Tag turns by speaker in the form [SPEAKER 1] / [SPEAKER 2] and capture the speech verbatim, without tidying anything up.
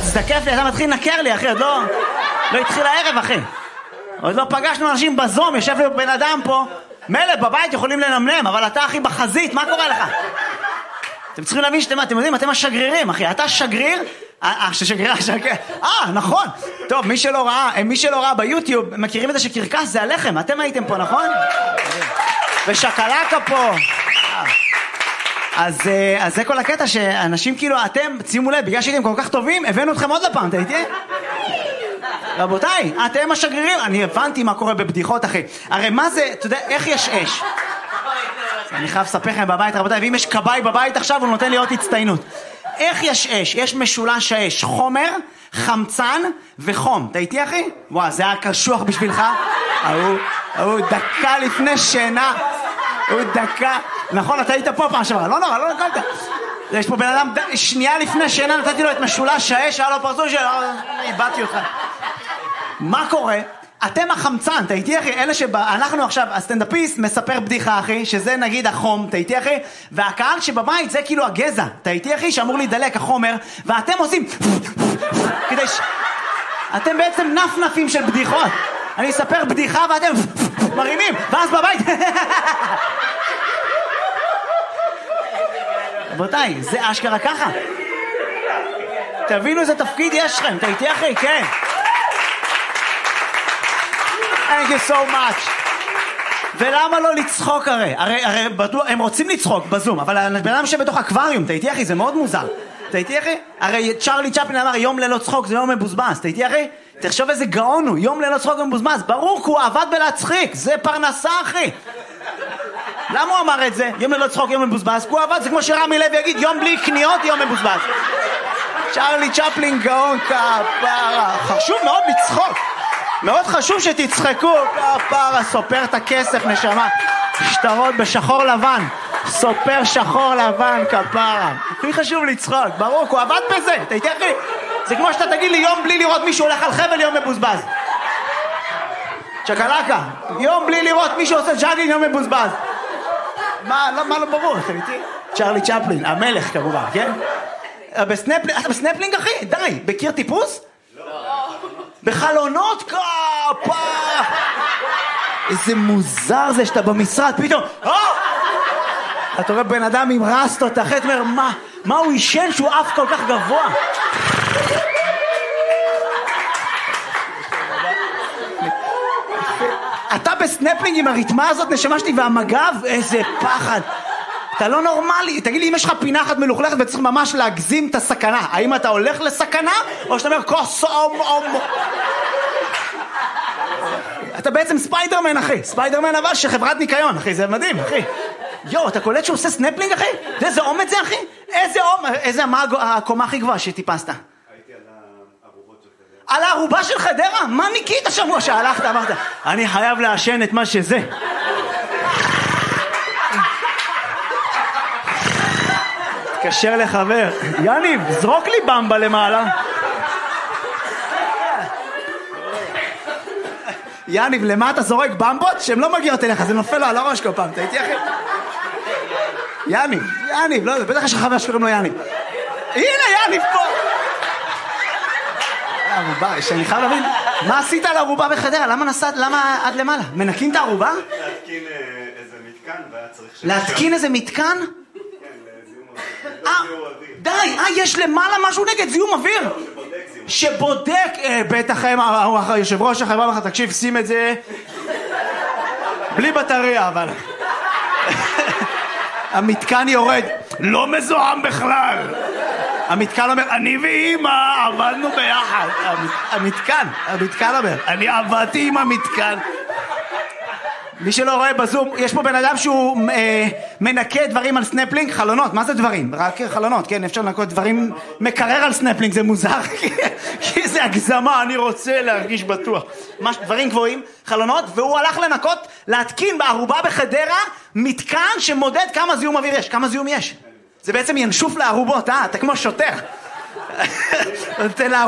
[SPEAKER 1] תזדקף לי, אתה מתחיל לנקר לי, אחי, עוד לא... לא התחיל הערב, אחי. עוד לא פגשנו אנשים בזום, יושב לי בן אדם פה. מלא, בבית יכולים לנמנם, אבל אתה, אחי, בחזית, מה קורה לך? אתם צריכים להבין שאתם, אתם יודעים, אתם השגרירים, אחי. אתה שגריר... אה, שגריר, שגריר... אה, נכון. טוב, מי שלא ראה, מי שלא ראה ביוטיוב, מכירים את זה שקרקס זה הלחם. אתם הייתם פה, נכון? ושקלקה פה. אז, אז זה כל הקטע שאנשים כאילו, אתם, שימו לב, בגלל שהייתם כל כך טובים, הבאנו אתכם עוד לפעם, אתה איתי? רבותיי, אתם השגרירים, אני הבנתי מה קורה בבדיחות, אחי. הרי מה זה, אתה יודע, איך יש אש? אני חייב לספר לכם בבית, רבותיי, ואם יש קבאי בבית עכשיו, הוא נותן לי עוד הצטיינות. איך יש אש? יש משולש האש, חומר, חמצן וחום. אתה איתי, אחי? וואו, זה היה קשוח בשבילך? הוא, הוא דקה לפני שינה. הוא דקה... נכון, אתה היית פה פעם שבא. לא נורא, לא נקלת. יש פה בן אדם, שנייה לפני שינה, נתתי לו את משולש האש, היה לו פרצוף של... איבדתי אותך. מה קורה? אתם החמצן, אתה איתי, אחי? אלה שאנחנו עכשיו, הסטנדאפיסט מספר בדיחה, אחי, שזה נגיד החום, אתה איתי, אחי? והקהל שבבית זה כאילו הגזע, אתה איתי, אחי? שאמור להידלק החומר, ואתם עושים... כדי ש... אתם בעצם נפנפים של בדיחות. אני אספר בדיחה ואתם מרימים, ואז בבית... רבותיי, זה אשכרה ככה. תבינו איזה תפקיד יש לכם, אתה איתי, אחי? כן. Thank you so much. ולמה לא לצחוק הרי? הרי, הרי בטוח, הם רוצים לצחוק בזום, אבל הבן אדם שבתוך אקווריום, אתה איתי, אחי? זה מאוד מוזר. אתה איתי, אחי? הרי צ'רלי צ'פלין אמר, יום ללא צחוק זה יום מבוזבז. אתה איתי, אחי? תחשוב איזה גאון הוא, יום ללא צחוק מבוזבז. ברור, הוא עבד בלהצחיק, זה פרנסה, אחי. למה הוא אמר את זה? יום ללא צחוק, יום מבוזבז. הוא עבד, זה כמו שרמי לוי יגיד, יום בלי קניות, יום מבוזבז. צ'רלי צ'פלין גאון כפרה. חשוב מאוד לצחוק. מאוד חשוב שתצחקו, כפרה, סופר את הכסף, נשמה. שטרות בשחור לבן. סופר שחור לבן, כפרה. הכי חשוב לצחוק, ברור, הוא עבד בזה. אתה איתי, אחי? זה כמו שאתה תגיד לי יום בלי לראות מישהו הולך על חבל, יום מבוזבז. צ'קלקה, יום בלי לראות מישהו עושה ג'אגינג, יום מבוזבז. מה, לא, מה לא ברור, אתה איתי? צ'רלי צ'פלין, המלך כמובן, כן? בסנפלינג, אתה בסנפלינג, אחי? די, בקיר טיפוס? לא. בחלונות, כפה! איזה מוזר זה שאתה במשרד, פתאום, אה! אתה רואה בן אדם עם רסטות, אתה אחרי, אומר, מה? מה הוא ישן שהוא אף כל כך גבוה? אתה בסנפלינג עם הריתמה הזאת, נשמה שלי, והמגב, איזה פחד. אתה לא נורמלי. תגיד לי, אם יש לך פינה אחת מלוכלכת וצריך ממש להגזים את הסכנה, האם אתה הולך לסכנה, או שאתה אומר, כוס אום אום... אתה בעצם ספיידרמן, אחי. ספיידרמן אבל שחברת ניקיון, אחי. זה מדהים, אחי. יו, אתה קולט שהוא עושה סנפלינג, אחי? איזה אומץ זה, אחי? איזה אומץ? איזה, מה הקומה הכי גבוהה שטיפסת?
[SPEAKER 2] הייתי על הערובות של חדרה.
[SPEAKER 1] על הערובה של חדרה? מה ניקית השבוע שהלכת? אמרת, אני חייב לעשן את מה שזה. תקשר לחבר. יניב, זרוק לי במבה למעלה. יניב, למה אתה זורק במבות? שהן לא מגיעות אליך, זה נופל לו על הראש כל פעם. אתה איתי, אחי? יניב, יניב, לא יודע, בטח יש לך חבר שקוראים לו יניב. הנה, יניב פה! ערובה, שאני חייב להבין, מה עשית על הערובה בחדרה? למה נסעת, למה עד למעלה? מנקים את הערובה?
[SPEAKER 2] להתקין איזה מתקן, והיה צריך...
[SPEAKER 1] להתקין איזה מתקן?
[SPEAKER 2] כן, לזיהום אוויר.
[SPEAKER 1] די, אה, יש למעלה משהו נגד זיהום אוויר? שבודק, בטח יושב ראש החברה לך, תקשיב, שים את זה בלי בטריה, אבל המתקן יורד, לא מזוהם בכלל. המתקן אומר, אני ואמא עבדנו ביחד. המתקן, המתקן אומר, אני עבדתי עם המתקן. מי שלא רואה בזום, יש פה בן אדם שהוא אה, מנקה דברים על סנפלינג, חלונות, מה זה דברים? רק חלונות, כן, אפשר לנקות דברים, מקרר על סנפלינג, זה מוזר, כי זה הגזמה, אני רוצה להרגיש בטוח. מש, דברים גבוהים, חלונות, והוא הלך לנקות, להתקין בערובה בחדרה, מתקן שמודד כמה זיהום אוויר יש, כמה זיהום יש. זה בעצם ינשוף לערובות, אה? אתה כמו שוטר.